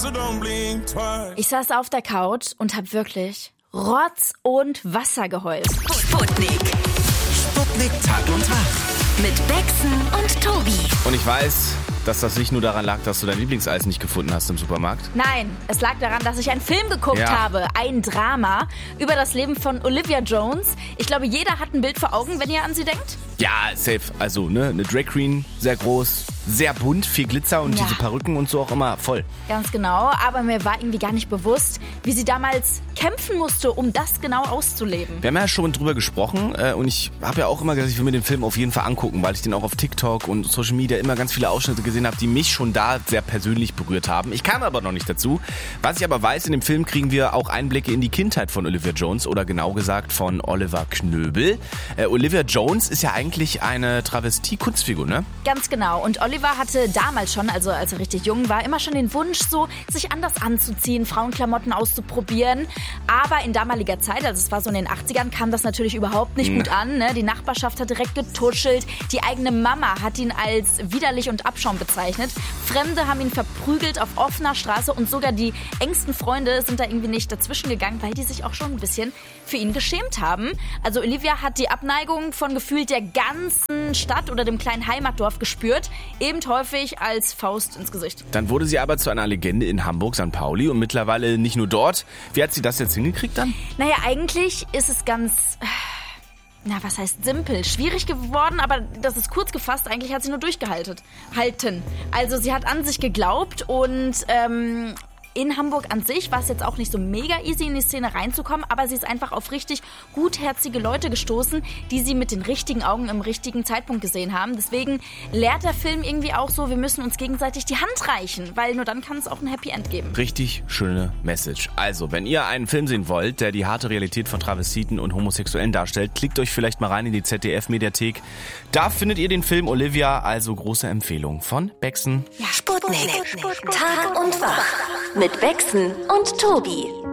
so don't blink twice. Ich saß auf der Couch und hab wirklich Rotz und Wasser geheult. Sputnik. Sputnik Tag und Tag. Mit Bexen und Tobi. Und ich weiß, dass das nicht nur daran lag, dass du dein Lieblingseis nicht gefunden hast im Supermarkt. Nein, es lag daran, dass ich einen Film geguckt habe. Ein Drama über das Leben von Olivia Jones. Ich glaube, jeder hat ein Bild vor Augen, wenn ihr an sie denkt. Ja, safe. Also, eine Drag Queen, sehr groß, sehr bunt, viel Glitzer und diese Perücken und so auch immer voll. Ganz genau, aber mir war irgendwie gar nicht bewusst, wie sie damals kämpfen musste, um das genau auszuleben. Wir haben ja schon drüber gesprochen und ich habe ja auch immer gesagt, ich will mir den Film auf jeden Fall angucken, weil ich den auch auf TikTok und Social Media immer ganz viele Ausschnitte gesehen habe, die mich schon da sehr persönlich berührt haben. Ich kam aber noch nicht dazu. Was ich aber weiß, in dem Film kriegen wir auch Einblicke in die Kindheit von Olivia Jones oder genau gesagt von Oliver Knöbel. Olivia Jones ist ja eigentlich eine Travestie-Kunstfigur, ne? Ganz genau. Und Oliver hatte damals schon, also als er richtig jung war, immer schon den Wunsch, so sich anders anzuziehen, Frauenklamotten auszuprobieren. Aber in damaliger Zeit, also es war so in den 80ern, kam das natürlich überhaupt nicht gut an. Ne? Die Nachbarschaft hat direkt getuschelt. Die eigene Mama hat ihn als widerlich und Abschaum bezeichnet. Fremde haben ihn verprügelt auf offener Straße und sogar die engsten Freunde sind da irgendwie nicht dazwischen gegangen, weil die sich auch schon ein bisschen für ihn geschämt haben. Also Olivia hat die Abneigung von gefühlt der ganzen Stadt oder dem kleinen Heimatdorf gespürt, eben häufig als Faust ins Gesicht. Dann wurde sie aber zu einer Legende in Hamburg, St. Pauli und mittlerweile nicht nur dort. Wie hat sie das jetzt hingekriegt dann? Naja, eigentlich ist es ganz... was heißt simpel? Schwierig geworden, aber das ist kurz gefasst. Eigentlich hat sie nur durchgehalten. Also sie hat an sich geglaubt und in Hamburg an sich war es jetzt auch nicht so mega easy in die Szene reinzukommen, aber sie ist einfach auf richtig gutherzige Leute gestoßen, die sie mit den richtigen Augen im richtigen Zeitpunkt gesehen haben. Deswegen lehrt der Film irgendwie auch so, wir müssen uns gegenseitig die Hand reichen, weil nur dann kann es auch ein Happy End geben. Richtig schöne Message. Also, wenn ihr einen Film sehen wollt, der die harte Realität von Travestiten und Homosexuellen darstellt, klickt euch vielleicht mal rein in die ZDF-Mediathek. Da findet ihr den Film Olivia, also große Empfehlung von Bexen. Sputnik. Tag und Wach. Mit Bexen und Tobi.